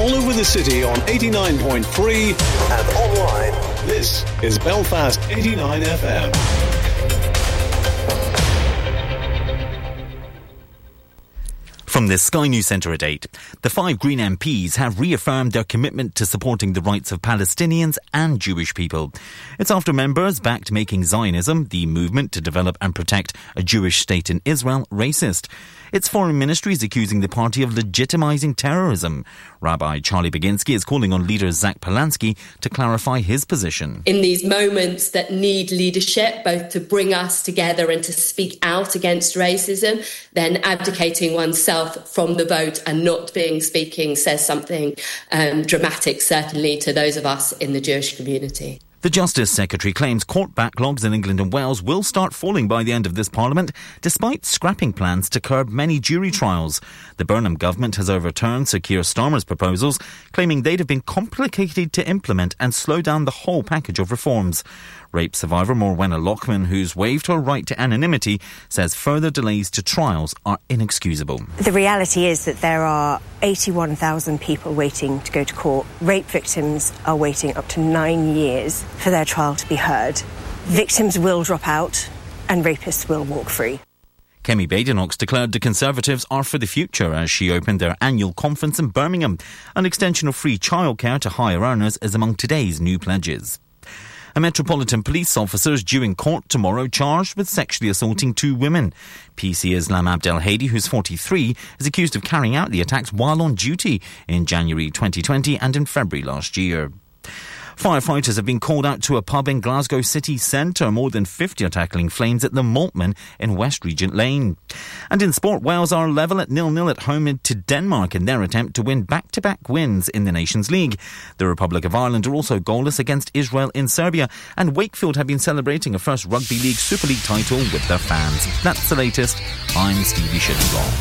all over the city on 89.3 and online. This is Belfast 89 FM. From the Sky News Centre at 8, the 5 Green MPs have reaffirmed their commitment to supporting the rights of Palestinians and Jewish people. It's after members backed making Zionism, the movement to develop and protect a Jewish state in Israel, racist. Its foreign ministry is accusing the party of legitimising terrorism. Rabbi Charlie Baginski is calling on leader Zach Polanski to clarify his position. In these moments that need leadership, both to bring us together and to speak out against racism, then abdicating oneself from the vote and not speaking says something dramatic, certainly to those of us in the Jewish community. The Justice Secretary claims court backlogs in England and Wales will start falling by the end of this Parliament, despite scrapping plans to curb many jury trials. The Burnham government has overturned Sir Keir Starmer's proposals, claiming they'd have been complicated to implement and slow down the whole package of reforms. Rape survivor Morwenna Lockman, who's waived her right to anonymity, says further delays to trials are inexcusable. The reality is that there are 81,000 people waiting to go to court. Rape victims are waiting up to 9 years for their trial to be heard. Victims will drop out and rapists will walk free. Kemi Badenoch declared the Conservatives are for the future as she opened their annual conference in Birmingham. An extension of free childcare to higher earners is among today's new pledges. A Metropolitan Police officer is due in court tomorrow charged with sexually assaulting 2 women. PC Islam Abdel Hadi, who's 43, is accused of carrying out the attacks while on duty in January 2020 and in February last year. Firefighters have been called out to a pub in Glasgow city centre. More than 50 are tackling flames at the Maltman in West Regent Lane. And in sport, Wales are level at 0-0 at home to Denmark in their attempt to win back-to-back wins in the Nations League. The Republic of Ireland are also goalless against Israel in Serbia, and Wakefield have been celebrating a first Rugby League Super League title with their fans. That's the latest. I'm Stevie Shittenball.